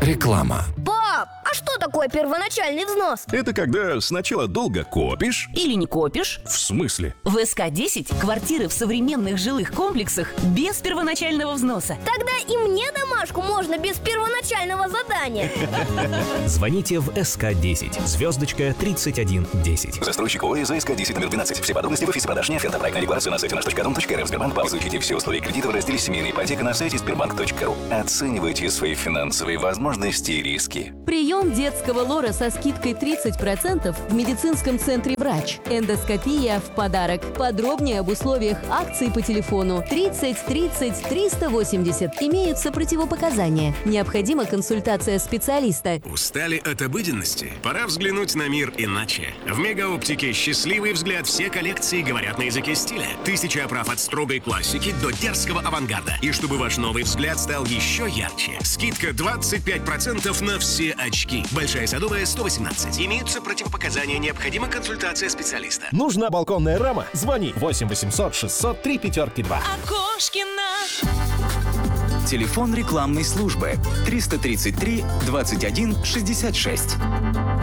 Реклама. Пап, а что такое первоначальный взнос? Это когда сначала долго копишь. Или не копишь? В смысле? В СК-10 квартиры в современных жилых комплексах без первоначального взноса. Тогда и мне домашку можно без первоначального задания. Звоните в СК-10, звездочка 3110. Застройщик ОС СК-10 номер 12. Все подробности в офисе продаж не оферта. Проектная декларация на сайте наш.дом.рф. Сбербанк. Изучите все условия кредита в разделе «Семейная ипотека» на сайте sberbank.ru. Оценивайте свои финансовые возможности и риски. Прием детского лора со скидкой 30% в медицинском центре «Врач». Эндоскопия в подарок. Подробнее об условиях акций по телефону 30 30 380. Имеются противопоказания. Необходима консультация специалиста. Устали от обыденности? Пора взглянуть на мир иначе. В Мегаоптике счастливый взгляд. Все коллекции говорят на языке стиля. 1000 оправ от строгой классики до дерзкого авангарда. И чтобы ваш новый взгляд стал еще ярче, скидка 25% на все очки. Большая Садовая, 118. Имеются противопоказания. Необходима консультация специалиста. Нужна балконная рама? Звони 8 800 600 352. Окошкино. Телефон рекламной службы 333 21 66.